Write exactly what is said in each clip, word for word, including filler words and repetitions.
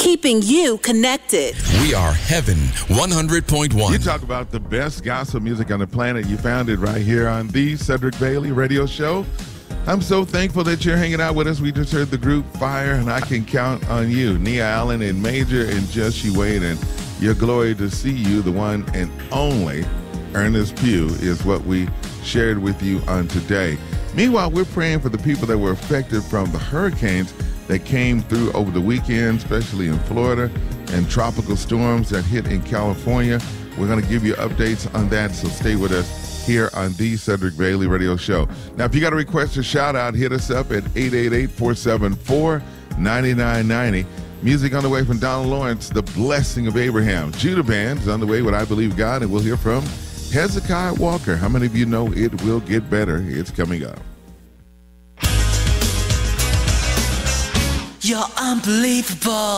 keeping you connected. We are Heaven one hundred point one. You talk about the best gospel music on the planet. You found it right here on the Cedric Bailey Radio Show. I'm so thankful that you're hanging out with us. We just heard the group Fire, and I can count on you. Nia Allen and Major and Just You Wait, and your glory to see you, the one and only Ernest Pugh, is what we shared with you on today. Meanwhile, we're praying for the people that were affected from the hurricanes that came through over the weekend, especially in Florida, and tropical storms that hit in California. We're going to give you updates on that, so stay with us here on the Cedric Bailey Radio Show. Now, if you got a request or shout out, hit us up at eight eight eight, four seven four, nine nine nine zero. Music on the way from Donald Lawrence, The Blessing of Abraham. Judah Band is on the way with I Believe God, and we'll hear from Hezekiah Walker. How many of you know it will get better? It's coming up. You're unbelievable.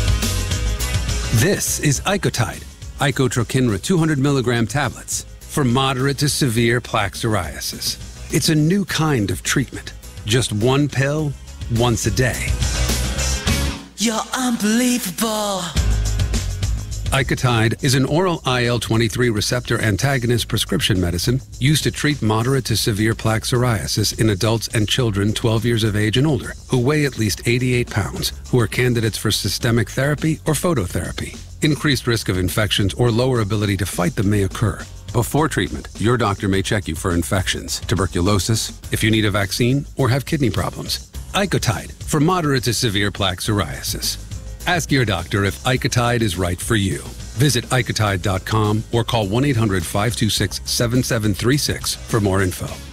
This is Icotide, Icotrokinra two hundred milligram tablets for moderate to severe plaque psoriasis. It's a new kind of treatment. Just one pill, once a day. You're unbelievable. Icotide is an oral I L twenty-three receptor antagonist prescription medicine used to treat moderate to severe plaque psoriasis in adults and children twelve years of age and older who weigh at least eighty-eight pounds, who are candidates for systemic therapy or phototherapy. Increased risk of infections or lower ability to fight them may occur. Before treatment, your doctor may check you for infections, tuberculosis, if you need a vaccine, or have kidney problems. Icotide for moderate to severe plaque psoriasis. Ask your doctor if Icotide is right for you. Visit icotide dot com or call one eight hundred, five two six, seven seven three six for more info.